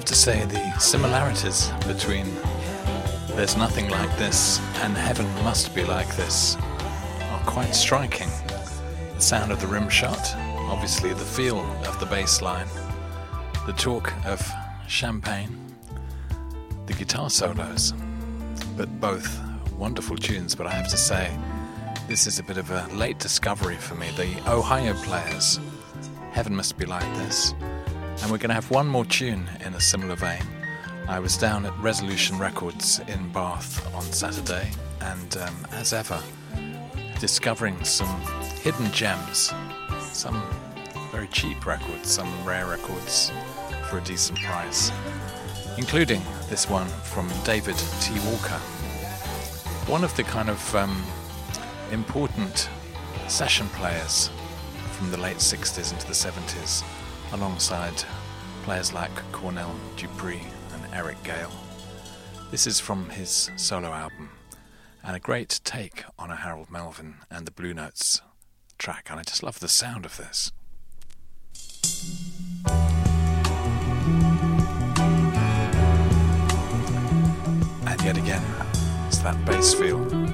to say the similarities between There's Nothing Like This and Heaven Must Be Like This are quite striking. The sound of the rim shot, obviously the feel of the bass line, the talk of champagne, the guitar solos, but both wonderful tunes. But I have to say, this is a bit of a late discovery for me. The Ohio Players, Heaven Must Be Like This. And we're going to have one more tune in a similar vein. I was down at Resolution Records in Bath on Saturday, and as ever, discovering some hidden gems, some very cheap records, some rare records for a decent price, including this one from David T. Walker, one of the kind of important session players from the late 60s into the 70s, alongside players like Cornell Dupree and Eric Gale. This is from his solo album, and a great take on a Harold Melvin and the Blue Notes track, and I just love the sound of this. And yet again, it's that bass feel.